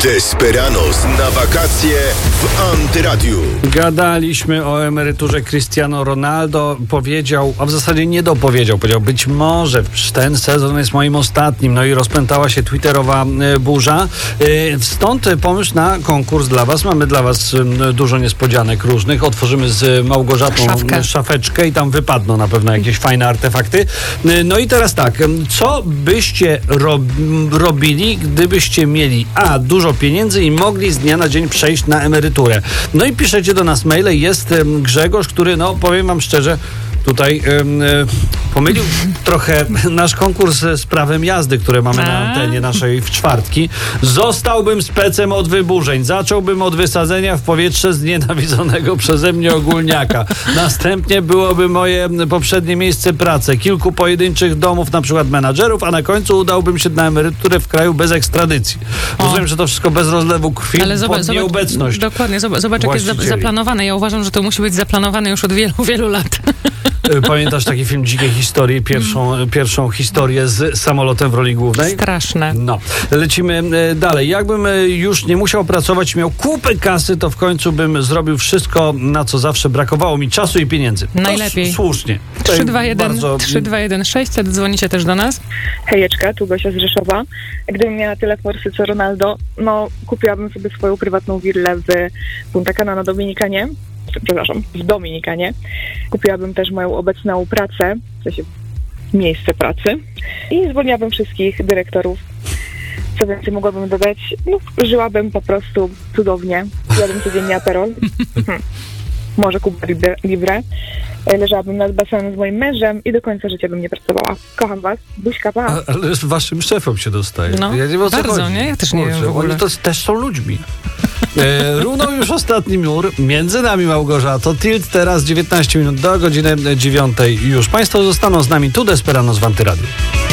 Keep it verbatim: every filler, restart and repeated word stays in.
Desperados na wakacje w Antyradiu. Gadaliśmy o emeryturze Cristiano Ronaldo. Powiedział, a w zasadzie nie dopowiedział, powiedział, być może ten sezon jest moim ostatnim. No i rozpętała się twitterowa burza. Stąd pomysł na konkurs dla was. Mamy dla was dużo niespodzianek różnych. Otworzymy z Małgorzatą Szafkę. szafeczkę i tam wypadną na pewno jakieś fajne artefakty. No i teraz tak, co byście rob, robili, gdybyście mieli a, dużo pieniędzy i mogli z dnia na dzień przejść na emeryturę? No i piszecie do nas maile. Jest Grzegorz, który, no powiem wam szczerze, tutaj um, pomylił trochę nasz konkurs z prawem jazdy, które mamy na antenie naszej w czwartki. Zostałbym specem od wyburzeń. Zacząłbym od wysadzenia w powietrze znienawidzonego przeze mnie ogólniaka. Następnie byłoby moje poprzednie miejsce pracy, kilku pojedynczych domów, na przykład menadżerów, a na końcu udałbym się na emeryturę w kraju bez ekstradycji. O. Rozumiem, że to wszystko bez rozlewu krwi, ale zobacz, pod zobacz, nieobecność. Dokładnie, zobacz, zobacz jak jest zaplanowane. Ja uważam, że to musi być zaplanowane już od wielu, wielu lat. Pamiętasz taki film Dzikie Historie, pierwszą, mm. pierwszą historię z samolotem w roli głównej? Straszne. No, lecimy dalej. Jakbym już nie musiał pracować, miał kupę kasy, to w końcu bym zrobił wszystko, na co zawsze brakowało mi czasu i pieniędzy. Najlepiej. To słusznie. trzy dwa jeden bardzo... trzy dwa jeden sześćset, dzwonicie też do nas. Hejeczka, tu Gosia z Rzeszowa. Gdybym miała tyle forsy co Ronaldo, no kupiłabym sobie swoją prywatną willę w Punta Cana na Dominikanie. Przepraszam, w Dominikanie. Kupiłabym też moją obecną pracę, w sensie miejsce pracy i zwolniłabym wszystkich dyrektorów. Co więcej mogłabym dodać? No, żyłabym po prostu cudownie. Jadłabym codziennie aperol. Hmm. Może Cuba Libre. Leżałabym nad basenem z moim mężem i do końca życia bym nie pracowała. Kocham was. Buźka, pa. A, ale z waszym szefem się dostaje. No, ja nie wiem, o co bardzo, chodzi. Nie? Ja też nie Kurczę, wiem w ogóle. Oni to też są ludźmi. E, runął już ostatni mur. Między nami, Małgorzato. Tilt teraz dziewiętnaście minut do godziny dziewiątej już. Państwo zostaną z nami tu, Desperados w Antyradiu.